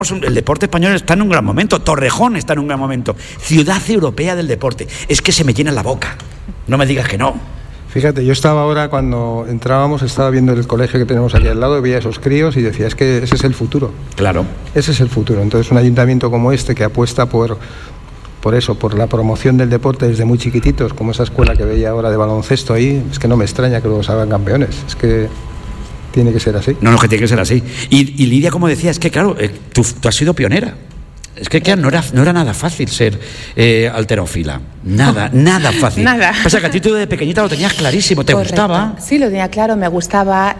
El deporte español está en un gran momento, Torrejón está en un gran momento, ciudad europea del deporte. Es que se me llena la boca, no me digas que no. Fíjate, yo estaba ahora, cuando entrábamos, estaba viendo el colegio que tenemos aquí al lado, y veía a esos críos y decía, es que ese es el futuro. Claro. Ese es el futuro. Entonces, un ayuntamiento como este, que apuesta por eso, por la promoción del deporte desde muy chiquititos, como esa escuela que veía ahora de baloncesto ahí, es que no me extraña que luego salgan campeones. Es que tiene que ser así. No, que tiene que ser así. Y Lidia, como decía, es que claro, tú has sido pionera. Es que no era nada fácil ser halterófila. Nada fácil. Nada. Pasa que a ti tú de pequeñita lo tenías clarísimo, ¿te Correcto. gustaba? Sí, lo tenía claro, me gustaba.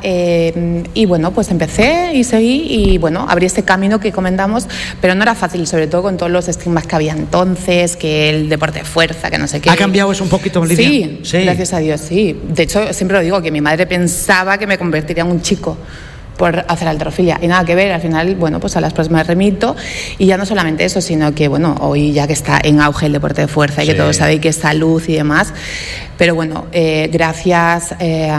Y bueno, pues empecé y seguí y bueno, abrí este camino que comentamos, pero no era fácil, sobre todo con todos los estigmas que había entonces, que el deporte de fuerza, que no sé qué. ¿Ha cambiado eso un poquito, Lidia? Sí, gracias a Dios, sí. De hecho, siempre lo digo, que mi madre pensaba que me convertiría en un chico por hacer halterofilia, y nada que ver. Al final, bueno, pues a las pruebas me remito, y ya no solamente eso, sino que bueno, hoy ya que está en auge el deporte de fuerza y que todos sabéis que es salud y demás, pero bueno, gracias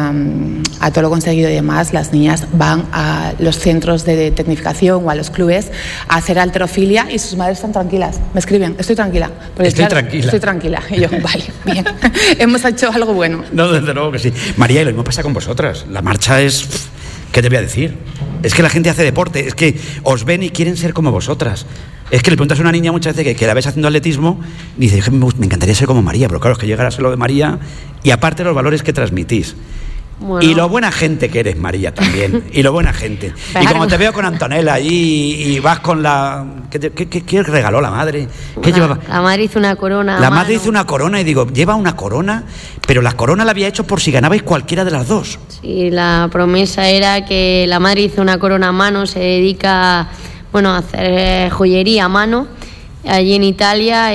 a todo lo conseguido y demás, las niñas van a los centros de tecnificación o a los clubes a hacer halterofilia y sus madres están tranquilas, me escriben, estoy tranquila, porque estoy tranquila, y yo, vale, bien, hemos hecho algo bueno. No, desde luego que sí. María, y lo mismo pasa con vosotras, la marcha es... ¿Qué te voy a decir? Es que la gente hace deporte, es que os ven y quieren ser como vosotras. Es que le preguntas a una niña muchas veces que la ves haciendo atletismo y dice, me encantaría ser como María, pero claro, es que llegar a ser lo de María y aparte los valores que transmitís. Bueno. Y lo buena gente que eres, María, también. Y lo buena gente. Y como te veo con Antonella allí y vas con la... ¿Qué regaló la madre? ¿Qué llevaba? La madre hizo una corona. La madre hizo una corona y digo, lleva una corona, pero la corona la había hecho por si ganabais cualquiera de las dos. Sí, la promesa era que la madre hizo una corona a mano, se dedica, bueno, a hacer joyería a mano allí en Italia.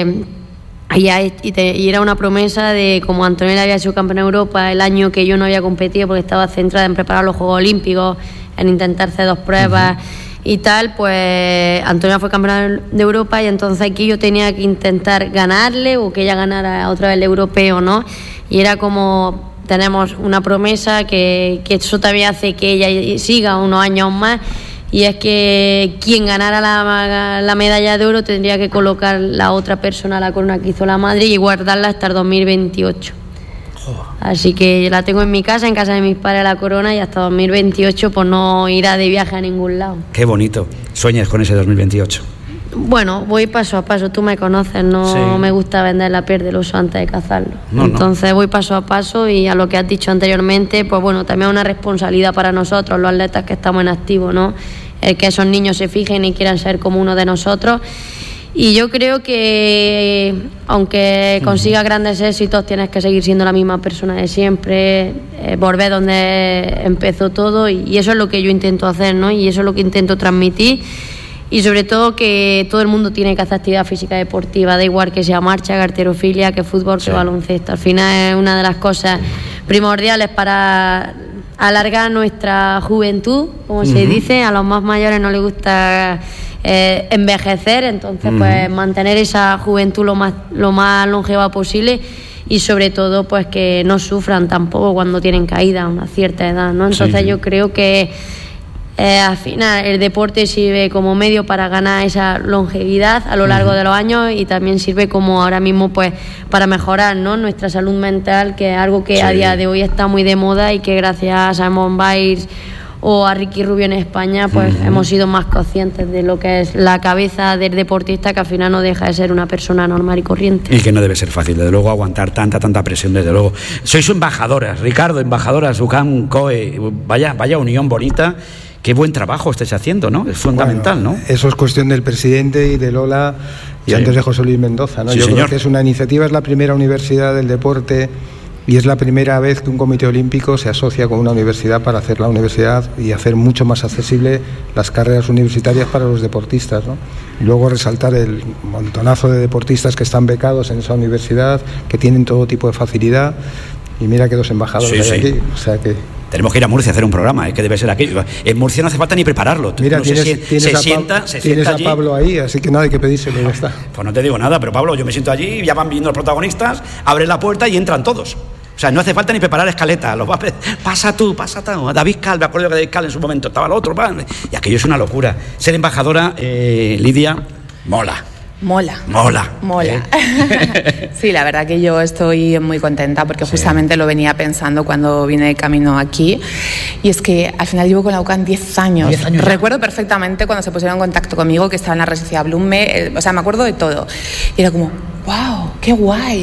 Y era una promesa de, como Antonella había sido campeona de Europa el año que yo no había competido porque estaba centrada en preparar los Juegos Olímpicos, en intentar hacer 2 pruebas y tal, pues Antonella fue campeona de Europa y entonces aquí yo tenía que intentar ganarle o que ella ganara otra vez el europeo, ¿no? Y era como, tenemos una promesa que eso también hace que ella siga unos años más. Y es que quien ganara la medalla de oro tendría que colocar la otra persona la corona que hizo la madre y guardarla hasta el 2028. Así que la tengo en mi casa, en casa de mis padres la corona, y hasta 2028 pues no irá de viaje a ningún lado. Qué bonito. ¿Sueñas con ese 2028? Bueno, voy paso a paso, tú me conoces, no me gusta vender la piel del oso antes de cazarlo. Entonces voy paso a paso, y a lo que has dicho anteriormente, pues bueno, también es una responsabilidad para nosotros, los atletas que estamos en activo, ¿no? El que esos niños se fijen y quieran ser como uno de nosotros. Y yo creo que aunque consigas grandes éxitos, tienes que seguir siendo la misma persona de siempre, volver donde empezó todo, y eso es lo que yo intento hacer, ¿no? Y eso es lo que intento transmitir. Y sobre todo que todo el mundo tiene que hacer actividad física deportiva, da igual que sea marcha, que halterofilia, que fútbol, que baloncesto. Al final es una de las cosas primordiales para alargar nuestra juventud, como se dice. A los más mayores no les gusta envejecer, entonces pues mantener esa juventud lo más longeva posible, y sobre todo pues que no sufran tampoco cuando tienen caída a una cierta edad, ¿no? Entonces yo creo que al final el deporte sirve como medio para ganar esa longevidad a lo largo de los años, y también sirve como ahora mismo pues para mejorar, ¿no?, nuestra salud mental, que es algo que a día de hoy está muy de moda, y que gracias a Simone Biles o a Ricky Rubio en España pues hemos sido más conscientes de lo que es la cabeza del deportista, que al final no deja de ser una persona normal y corriente. Y que no debe ser fácil, desde luego, aguantar tanta presión, desde luego. Sois embajadoras, Ricardo, embajadoras, UCAM, COE, vaya unión bonita. Qué buen trabajo estáis haciendo, ¿no? Es fundamental, ¿no? Eso es cuestión del presidente y de Lola y antes de José Luis Mendoza, ¿no? Yo creo que es una iniciativa, es la primera universidad del deporte, y es la primera vez que un comité olímpico se asocia con una universidad para hacer la universidad y hacer mucho más accesible las carreras universitarias para los deportistas, ¿no? Y luego resaltar el montonazo de deportistas que están becados en esa universidad, que tienen todo tipo de facilidad, y mira que 2 embajadores hay aquí, o sea que... Tenemos que ir a Murcia a hacer un programa, que debe ser aquí. En Murcia no hace falta ni prepararlo. Mira, tienes a Pablo ahí, así que nada, hay que pedírselo, ya está. Pues no te digo nada, pero Pablo, yo me siento allí, ya van viendo los protagonistas, abren la puerta y entran todos. O sea, no hace falta ni preparar escaleta. Pasa tú. David Cal, me acuerdo que David Cal en su momento estaba el otro. Y aquello es una locura. Ser embajadora, Lidia, mola. Sí, la verdad que yo estoy muy contenta porque justamente lo venía pensando cuando vine de camino aquí, y es que al final llevo con la UCAN 10 años. Recuerdo perfectamente cuando se pusieron en contacto conmigo, que estaba en la residencia Blume, o sea, me acuerdo de todo y era como ¡wow! ¡Qué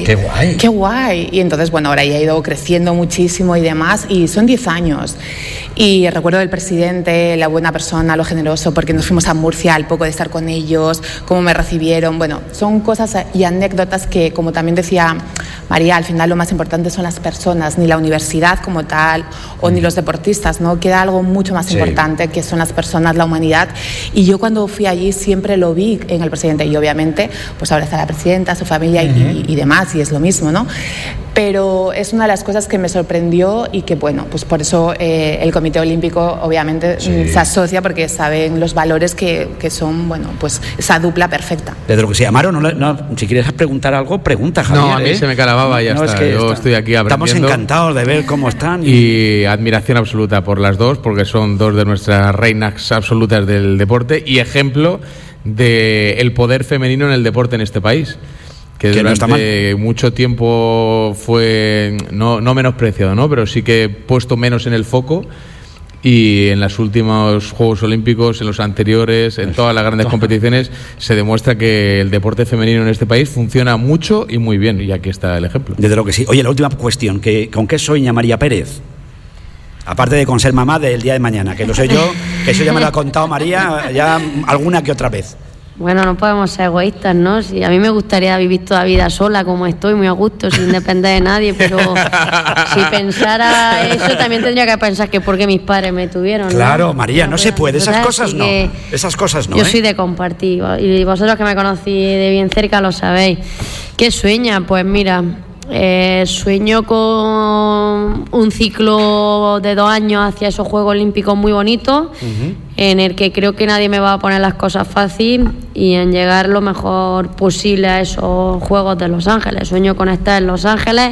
guay! Y entonces, bueno, ahora ya ha ido creciendo muchísimo y demás, y son 10 años. Y recuerdo el presidente, la buena persona, lo generoso, porque nos fuimos a Murcia al poco de estar con ellos, cómo me recibieron. Bueno, son cosas y anécdotas que, como también decía María, al final lo más importante son las personas, ni la universidad como tal, o ni los deportistas, ¿no? Queda algo mucho más importante, que son las personas, la humanidad. Y yo cuando fui allí siempre lo vi en el presidente, y obviamente, pues ahora está la presidenta, su familia y demás, y es lo mismo, ¿no? Pero es una de las cosas que me sorprendió y que, bueno, pues por eso el Comité Olímpico obviamente se asocia, porque saben los valores que son, bueno, pues esa dupla perfecta. Pedro, que se llamaron, si quieres preguntar algo, pregunta, Javier. No, a mí se me calababa, ya está. Yo estoy aquí aprendiendo. Estamos encantados de ver cómo están. Y admiración absoluta por las dos, porque son dos de nuestras reinas absolutas del deporte y ejemplo del poder femenino en el deporte en este país. Que durante mucho tiempo fue no menospreciado, ¿no? Pero sí que puesto menos en el foco, y en los últimos Juegos Olímpicos, en los anteriores, en todas las grandes competiciones, se demuestra que el deporte femenino en este país funciona mucho y muy bien, y aquí está el ejemplo. Desde lo que sí. Oye, la última cuestión, ¿con qué sueña María Pérez? Aparte de con ser mamá del día de mañana, que lo sé yo, que eso ya me lo ha contado María ya alguna que otra vez. Bueno, no podemos ser egoístas, ¿no? Sí, a mí me gustaría vivir toda la vida sola, como estoy, muy a gusto, sin depender de nadie, pero si pensara eso, también tendría que pensar que porque mis padres me tuvieron, ¿no? Claro, María, no se puede, esas cosas no. Esas cosas no. Yo soy de compartir, y vosotros que me conocí de bien cerca lo sabéis. ¿Qué sueña? Pues mira, sueño con un ciclo de 2 años hacia esos Juegos Olímpicos muy bonitos, en el que creo que nadie me va a poner las cosas fácil, y en llegar lo mejor posible a esos Juegos de Los Ángeles. Sueño con estar en Los Ángeles,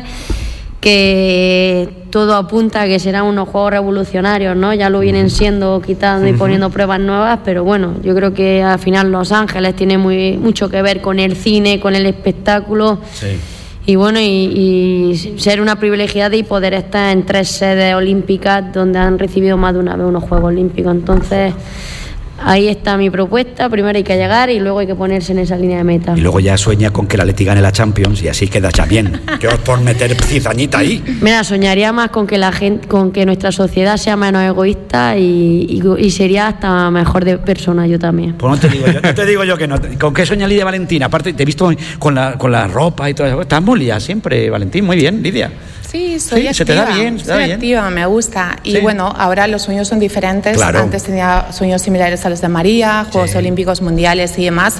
que todo apunta a que serán unos Juegos revolucionarios, ¿no? Ya lo vienen siendo, quitando y poniendo pruebas nuevas, pero bueno, yo creo que al final Los Ángeles tiene mucho que ver con el cine, con el espectáculo. Sí. Y bueno, y ser una privilegiada y poder estar en 3 sedes olímpicas donde han recibido más de una vez unos Juegos Olímpicos. Entonces, ahí está mi propuesta. Primero hay que llegar y luego hay que ponerse en esa línea de meta. Y luego ya sueña con que el Atleti gane la Champions y así queda ya bien. Que os por meter cizañita ahí. Mira, soñaría más con que nuestra sociedad sea menos egoísta y sería hasta mejor de persona yo también. Pues no te digo yo que no. ¿Con qué sueña Lidia Valentín? Aparte, te he visto con la ropa y todo eso. Estás muy liada siempre, Valentín. Muy bien, Lidia. Sí, soy activa. Se te da bien. Soy activa, me gusta. Y bueno, ahora los sueños son diferentes. Claro. Antes tenía sueños similares a los de María, Juegos Olímpicos, Mundiales y demás.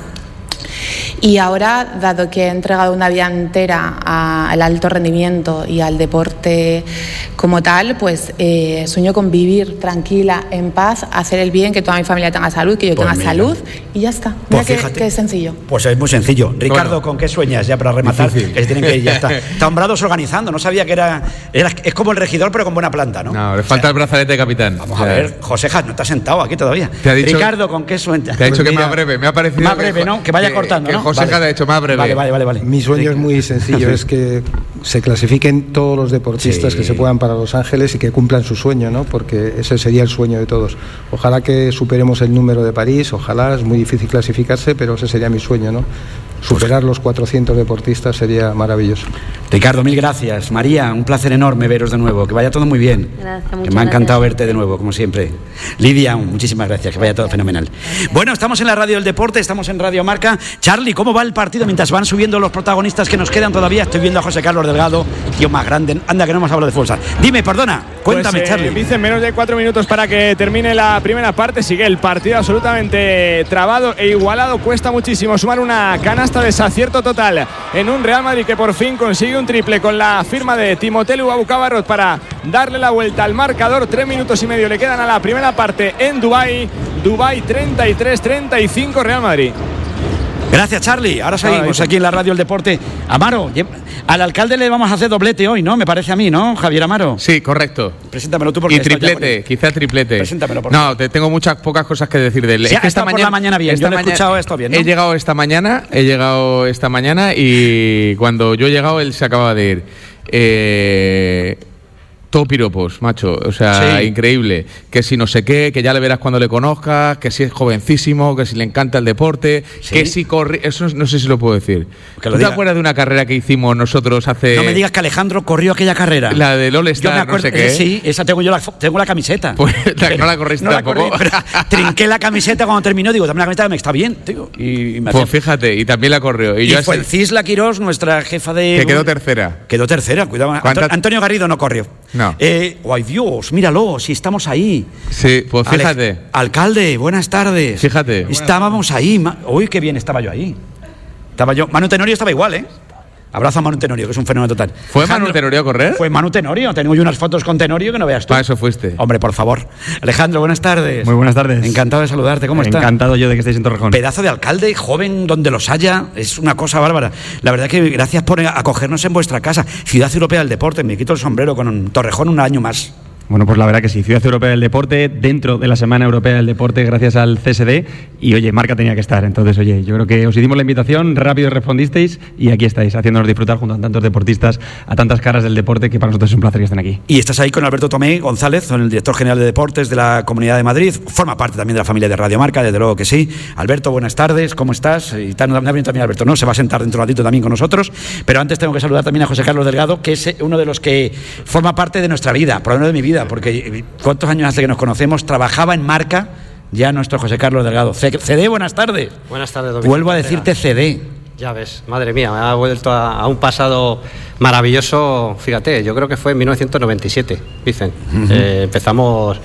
Y ahora, dado que he entregado una vida entera al alto rendimiento y al deporte como tal, pues sueño con vivir tranquila, en paz, hacer el bien, que toda mi familia tenga salud, que yo tenga salud, y ya está. Mira pues qué sencillo. Pues es muy sencillo. Ricardo, ¿con qué sueñas ya para rematar? Que se tienen que ir, ya está. Está Hombrados organizando, no sabía que era es como el regidor, pero con buena planta, ¿no? No, le falta el brazalete de capitán. Vamos a ver, Joseja, no te has sentado aquí todavía. Ricardo, ¿con qué sueñas? Te ha dicho que más breve, me ha parecido. Más breve, ¿no? Que vaya cortando, ¿no? Joseja te ha hecho más breve. Vale. Mi sueño es muy sencillo, es que se clasifiquen todos los deportistas que se puedan para Los Ángeles y que cumplan su sueño, ¿no? Porque ese sería el sueño de todos. Ojalá que superemos el número de París, ojalá, es muy difícil clasificarse, pero ese sería mi sueño, ¿no? Superar los 400 deportistas sería maravilloso. Ricardo, mil gracias. María, un placer enorme veros de nuevo, que vaya todo muy bien. Gracias, que me ha encantado verte de nuevo, como siempre. Lidia, muchísimas gracias, que vaya todo fenomenal. Bueno, estamos en la Radio del Deporte, estamos en Radio Marca. Charly, ¿cómo va el partido mientras van subiendo los protagonistas que nos quedan todavía? Estoy viendo a José Carlos Delgado, tío más grande. Anda, que no hemos hablado de futsal. Dime, perdona, cuéntame, pues, Charly. Dicen menos de 4 minutos para que termine la primera parte. Sigue el partido absolutamente trabado e igualado. Cuesta muchísimo sumar una canasta, desacierto total en un Real Madrid que por fin consigue un triple con la firma de Timotelu Abucabarrot para darle la vuelta al marcador. 3 minutos y medio le quedan a la primera parte en Dubái. Dubái 33-35 Real Madrid. Gracias, Charlie. Ahora seguimos aquí en la Radio El Deporte. Amaro, al alcalde le vamos a hacer doblete hoy, ¿no? Me parece a mí, ¿no, Javier Amaro? Sí, correcto. Preséntamelo tú porque... Y triplete, quizá triplete. Preséntamelo, por favor. No, tengo pocas cosas que decir de él. Sí, es que esta mañana, por la mañana bien, yo lo he escuchado esto bien, ¿no? He llegado esta mañana y cuando yo he llegado él se acababa de ir. Todo piropos, macho, o sea, sí. Increíble. Que si no sé qué, que ya le verás cuando le conozcas, que si es jovencísimo, que si le encanta el deporte, ¿sí? Que si corre... Eso no sé si lo puedo decir. ¿Tú te acuerdas de una carrera que hicimos nosotros hace...? No me digas que Alejandro corrió aquella carrera. La del All-Star, no sé qué. Sí, esa tengo yo, tengo la camiseta. Pues no la corriste tampoco. Trinqué la camiseta cuando terminó, digo, dame la camiseta, me está bien, tío. Y me pues fíjate, y también la corrió. Y fue el Cisla Quirós, nuestra jefa de... Que quedó tercera. Quedó tercera, cuidado. Antonio Garrido no corrió. No. ¡Ay, Dios! Míralo, si estamos ahí. Sí, pues fíjate. Alcalde, buenas tardes. Fíjate. Estábamos ahí. Uy, qué bien estaba yo ahí. Manu Tenorio estaba igual, ¿eh? Abrazo a Manu Tenorio, que es un fenómeno total. ¿Fue Manu Tenorio a correr? Fue Manu Tenorio. Tengo yo unas fotos con Tenorio que no veas tú. Para eso fuiste. Hombre, por favor. Alejandro, buenas tardes. Muy buenas tardes. Encantado de saludarte. ¿Cómo estás? Encantado yo de que estéis en Torrejón. Pedazo de alcalde, joven, donde los haya. Es una cosa bárbara. La verdad que gracias por acogernos en vuestra casa. Ciudad Europea del Deporte. Me quito el sombrero con Torrejón un año más. Bueno, pues la verdad que sí, Ciudad Europea del Deporte, dentro de la Semana Europea del Deporte, gracias al CSD, y oye, Marca tenía que estar, entonces oye, yo creo que os hicimos la invitación, rápido respondisteis, y aquí estáis, haciéndonos disfrutar junto a tantos deportistas, a tantas caras del deporte, que para nosotros es un placer que estén aquí. Y estás ahí con Alberto Tomé González, el director general de deportes de la Comunidad de Madrid, forma parte también de la familia de Radio Marca, desde luego que sí. Alberto, buenas tardes, ¿cómo estás? Y también Alberto, ¿no? Se va a sentar dentro de un ratito también con nosotros, pero antes tengo que saludar también a José Carlos Delgado, que es uno de los que forma parte de nuestra vida, por lo menos de mi vida, porque ¿cuántos años hace que nos conocemos? Trabajaba en Marca ya nuestro José Carlos Delgado. CD, buenas tardes. Buenas tardes, Domingo. Vuelvo a decirte CD. Ya ves, madre mía, me ha vuelto a un pasado maravilloso. Fíjate, yo creo que fue en 1997, dicen. Empezamos,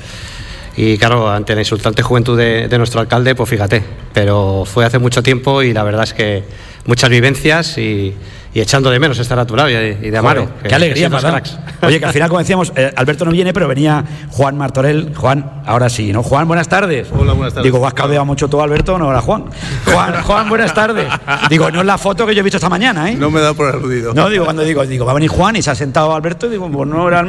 y claro, ante la insultante juventud de nuestro alcalde, pues fíjate. Pero fue hace mucho tiempo y la verdad es que muchas vivencias y echando de menos estar a tu lado y de Amaro. Joder, qué alegría, ¿verdad? Oye, que al final, como decíamos, Alberto no viene, pero venía Juan Martorell. Juan, ahora sí, ¿no? Juan, buenas tardes. Hola, buenas tardes. Digo, has cabreado mucho tú, Alberto, no era Juan. Juan, buenas tardes. Digo, no es la foto que yo he visto esta mañana, ¿eh? No me da por aludido. No, digo, cuando digo, va a venir Juan y se ha sentado Alberto, digo, pues no era el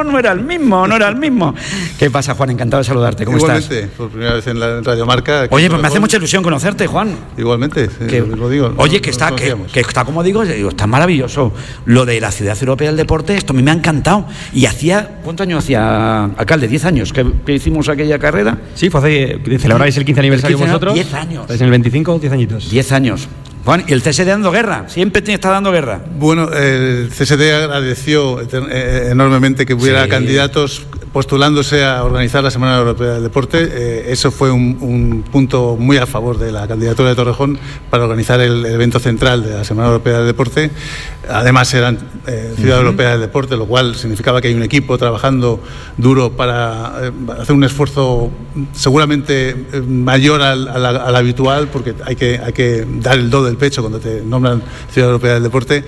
mismo. ¿Qué pasa, Juan? Encantado de saludarte. ¿Cómo estás? Igualmente, por primera vez en la Radio Marca. Oye, pues me hace mucha ilusión conocerte, Juan. Igualmente, lo digo. Oye, que está, como digo, está maravilloso. Lo de la Ciudad Europea del Deporte, esto a mí me ha encantado. Y ¿cuántos años hacía, alcalde? ¿10 años que hicimos aquella carrera? Sí, fue hace, celebráis el 15 aniversario vosotros. 10 años. ¿Estáis en el 25 o 10 añitos? 10 años. Juan, ¿y el CSD dando guerra? Siempre está dando guerra. Bueno, el CSD agradeció enormemente que hubiera candidatos postulándose a organizar la Semana Europea del Deporte. Eso fue un punto muy a favor de la candidatura de Torrejón para organizar el evento central de la Semana Europea del Deporte. Además eran Ciudad Europea del Deporte, lo cual significaba que hay un equipo trabajando duro para hacer un esfuerzo seguramente mayor al habitual, porque hay que dar el do del pecho cuando te nombran Ciudad Europea del Deporte.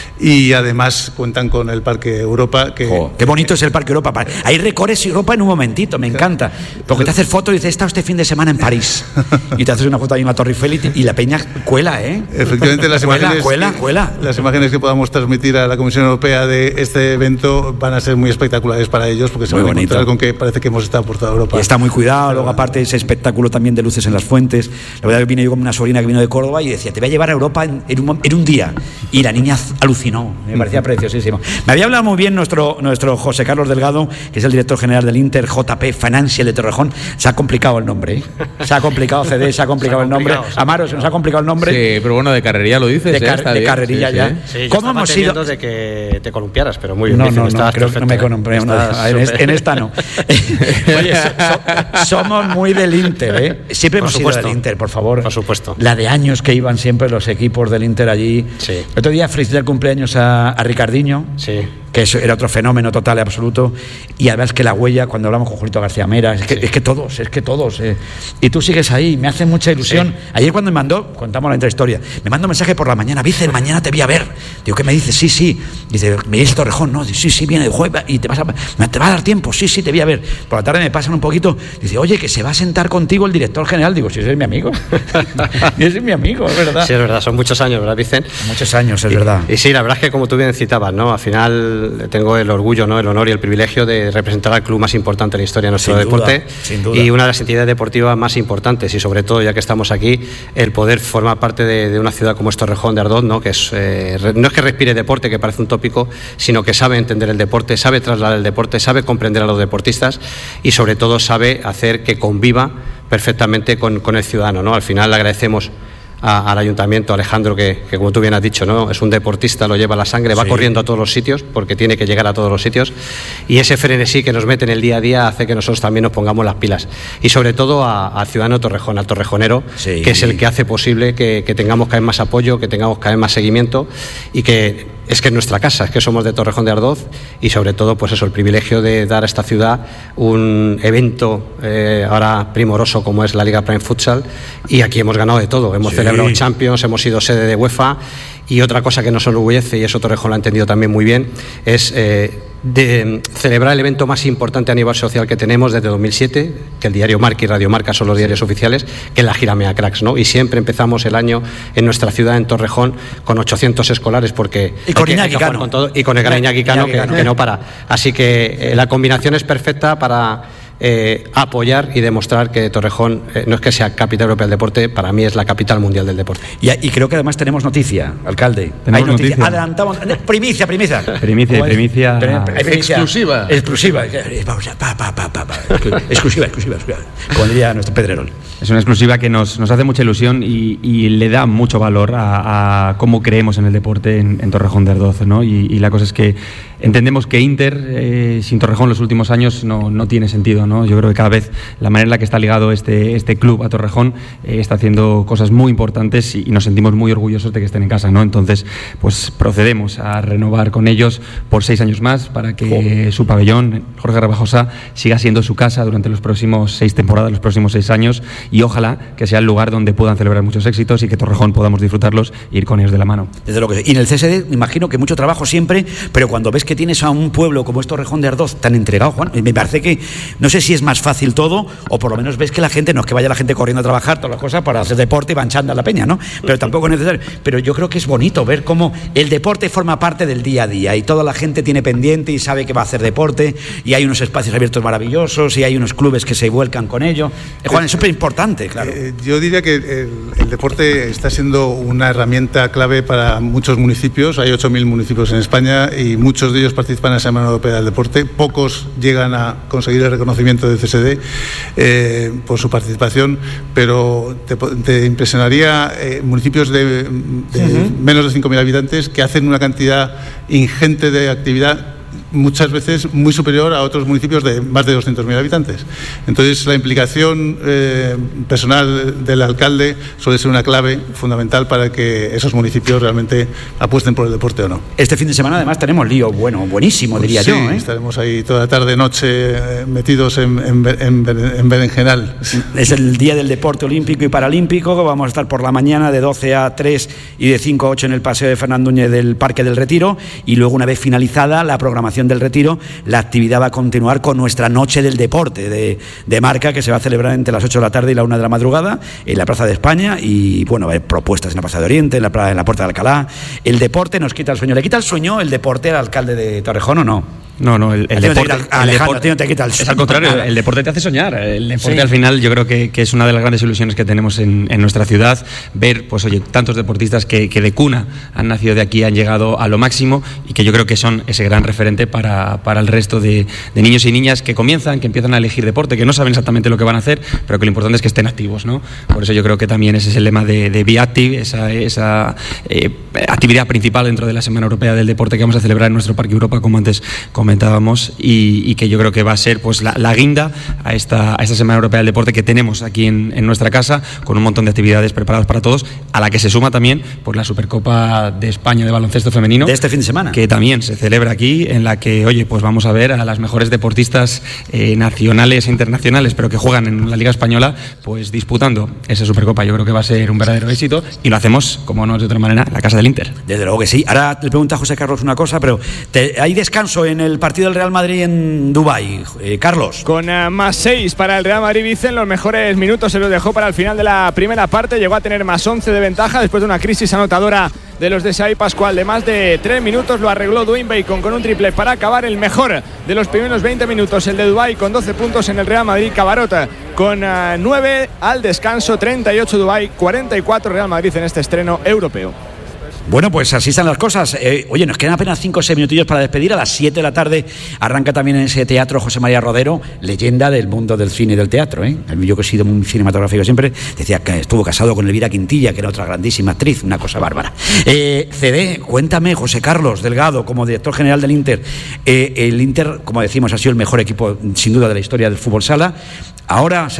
Y además cuentan con el Parque Europa. Qué bonito es el Parque Europa. Ahí recorres Europa en un momentito, me encanta. Porque te haces foto y dices, he estado este fin de semana en París. Y te haces una foto ahí en la Torre Eiffel y la peña cuela, ¿eh? Efectivamente, las imágenes que podamos transmitir a la Comisión Europea de este evento van a ser muy espectaculares para ellos, porque se van a encontrar con que parece que hemos estado por toda Europa. Y está muy cuidado. Luego, aparte, ese espectáculo también de luces en las fuentes. La verdad que vine yo con una sobrina que vino de Córdoba y decía, te voy a llevar a Europa en un día. Y la niña alucinó. Me parecía preciosísimo. Me había hablado muy bien nuestro José Carlos Delgado, que es el director general del Inter JP Financial de Torrejón. Se ha complicado el nombre, ¿eh? Se ha complicado CD, se ha complicado el nombre. Amaro, se nos ha complicado el nombre. Sí, pero bueno, de carrería lo dices. De carrerilla ya. Sí, ¿cómo hemos sido? De que te columpiaras, pero muy bien. No, creo que no me columpié. En esta no. Oye, somos muy del Inter, ¿eh? Siempre hemos sido del Inter, por favor. Por supuesto. La de años que iban siempre los equipos del Inter allí. Sí. El otro día felicité el cumpleaños a Ricardiño. Sí. Que eso era otro fenómeno total y absoluto. Y además que la huella, cuando hablamos con Julito García Mera, es que todos. Y tú sigues ahí, me hace mucha ilusión. Sí. Ayer cuando me mandó, contamos la intrahistoria, me mandó un mensaje por la mañana, Vicen, mañana te voy a ver. Digo, ¿qué me dices? Sí. Dice, ¿me dices Torrejón? No, sí, viene, y te va a dar tiempo, sí, te voy a ver. Por la tarde me pasan un poquito, dice, oye, que se va a sentar contigo el director general. Digo, si ese es mi amigo. Ese es mi amigo, es verdad. Sí, es verdad, son muchos años, ¿verdad, Vicen? Muchos años, es verdad. Y sí, la verdad es que como tú bien citabas, ¿no? Al final tengo el orgullo, ¿no? El honor y el privilegio de representar al club más importante de la historia de nuestro deporte, sin duda. Y una de las entidades deportivas más importantes, y sobre todo, ya que estamos aquí, el poder formar parte de una ciudad como es Torrejón de Ardoz, ¿no? Que es, no es que respire deporte, que parece un tópico, sino que sabe entender el deporte, sabe trasladar el deporte, sabe comprender a los deportistas y sobre todo sabe hacer que conviva perfectamente con el ciudadano, ¿no? Al final le agradecemos al ayuntamiento, Alejandro, que como tú bien has dicho, ¿no? Es un deportista, lo lleva a la sangre, va corriendo a todos los sitios porque tiene que llegar a todos los sitios, y ese frenesí que nos mete en el día a día hace que nosotros también nos pongamos las pilas, y sobre todo al ciudadano Torrejón, al torrejonero, que es el que hace posible que tengamos cada vez más apoyo, que tengamos cada vez más seguimiento, y que es nuestra casa, es que somos de Torrejón de Ardoz, y sobre todo pues eso, el privilegio de dar a esta ciudad un evento ahora primoroso como es la Liga Prime Futsal, y aquí hemos ganado de todo, hemos celebrado Champions, hemos sido sede de UEFA, y otra cosa que nos enorgullece, y eso Torrejón lo ha entendido también muy bien, es de celebrar el evento más importante a nivel social que tenemos desde 2007, que el diario Marca y Radio Marca son los diarios oficiales, que es la gira Mea Cracks, ¿no? Y siempre empezamos el año en nuestra ciudad, en Torrejón, con 800 escolares, porque y con Iñaki Cano, con todo, y con el gran Iñaki Cano, que no para. Así que la combinación es perfecta para apoyar y demostrar que Torrejón no es que sea capital europea del deporte, para mí es la capital mundial del deporte. Y creo que además tenemos noticia, alcalde. Hay noticia. Adelantamos. Primicia. Exclusiva. Exclusiva. Como diría nuestro Pedrerol. Es una exclusiva que nos hace mucha ilusión y le da mucho valor a cómo creemos en el deporte en Torrejón de Ardoz, ¿no? Y la cosa es que entendemos que Inter sin Torrejón los últimos años no tiene sentido, ¿no? Yo creo que cada vez la manera en la que está ligado este club a Torrejón está haciendo cosas muy importantes y nos sentimos muy orgullosos de que estén en casa, ¿no? Entonces, pues procedemos a renovar con ellos por 6 años más para que su pabellón, Jorge Rebajosa, siga siendo su casa durante los próximos 6 temporadas, los próximos 6 años, y ojalá que sea el lugar donde puedan celebrar muchos éxitos y que Torrejón podamos disfrutarlos e ir con ellos de la mano. Desde lo que y en el CSD me imagino que mucho trabajo siempre, pero cuando ves que tienes a un pueblo como es Torrejón de Ardoz tan entregado, Juan, me parece que no sé si es más fácil todo, o por lo menos ves que la gente, no es que vaya la gente corriendo a trabajar, todas las cosas para hacer deporte y banchando a la peña, ¿no? Pero tampoco es necesario. Pero yo creo que es bonito ver cómo el deporte forma parte del día a día y toda la gente tiene pendiente y sabe que va a hacer deporte, y hay unos espacios abiertos maravillosos y hay unos clubes que se vuelcan con ello. Juan, es súper importante, claro. Yo diría que el deporte está siendo una herramienta clave para muchos municipios. Hay 8.000 municipios en España y muchos de ellos participan en la Semana Europea del Deporte. Pocos llegan a conseguir el reconocimiento del CSD por su participación, pero te impresionaría municipios de menos de 5.000 habitantes que hacen una cantidad ingente de actividad, muchas veces muy superior a otros municipios de más de 200.000 habitantes. Entonces, la implicación personal del alcalde suele ser una clave fundamental para que esos municipios realmente apuesten por el deporte o no. Este fin de semana, además, tenemos lío buenísimo, diría yo. Estaremos ahí toda tarde, noche, metidos en berenjenal. Es el día del deporte olímpico y paralímpico. Vamos a estar por la mañana de 12 a 3 y de 5 a 8 en el Paseo de Fernando Núñez del Parque del Retiro, y luego, una vez finalizada la programación del Retiro, la actividad va a continuar con nuestra noche del deporte de Marca, que se va a celebrar entre las 8 de la tarde y la 1 de la madrugada en la Plaza de España, y bueno, hay propuestas en la Plaza de Oriente, en la Puerta de Alcalá. El deporte nos quita el sueño. ¿Le quita el sueño el deporte al alcalde de Torrejón o no? No, el deporte, Alejandro, a ti no te quita el sueño. Es al contrario, el deporte te hace soñar. El deporte al final yo creo que es una de las grandes ilusiones que tenemos en nuestra ciudad, ver, pues oye, tantos deportistas que de cuna han nacido de aquí, han llegado a lo máximo, y que yo creo que son ese gran referente para el resto de niños y niñas que empiezan a elegir deporte, que no saben exactamente lo que van a hacer, pero que lo importante es que estén activos, ¿no? Por eso yo creo que también ese es el lema de Be Active, esa actividad principal dentro de la Semana Europea del Deporte que vamos a celebrar en nuestro Parque Europa, como antes comentábamos, y que yo creo que va a ser pues la guinda a esta Semana Europea del Deporte que tenemos aquí en nuestra casa, con un montón de actividades preparadas para todos, a la que se suma también pues la Supercopa de España de baloncesto femenino de este fin de semana, que también se celebra aquí, en la que, oye, pues vamos a ver a las mejores deportistas nacionales e internacionales, pero que juegan en la Liga Española, pues disputando esa Supercopa. Yo creo que va a ser un verdadero éxito, y lo hacemos, como no es de otra manera, en la casa del Inter. Desde luego que sí. Ahora le pregunta a José Carlos una cosa, pero ¿hay descanso en el partido del Real Madrid en Dubái, Carlos? Con más 6 para el Real Madrid, Vicen, los mejores minutos se los dejó para el final de la primera parte, llegó a tener más 11 de ventaja después de una crisis anotadora de los de Xavi Pascual de más de 3 minutos. Lo arregló Dwayne Bacon con un triple para acabar el mejor de los primeros 20 minutos, el de Dubái, con 12 puntos en el Real Madrid. Cabarota con 9 al descanso, 38 Dubái, 44 Real Madrid en este estreno europeo. Bueno, pues así están las cosas. Oye, nos quedan apenas 5 o 6 minutillos para despedir. A las 7 de la tarde arranca también en ese teatro José María Rodero, leyenda del mundo del cine y del teatro. Yo que he sido muy cinematográfico siempre, decía que estuvo casado con Elvira Quintilla, que era otra grandísima actriz, una cosa bárbara. CD, cuéntame, José Carlos Delgado, como director general del Inter. El Inter, como decimos, ha sido el mejor equipo, sin duda, de la historia del fútbol sala. Ahora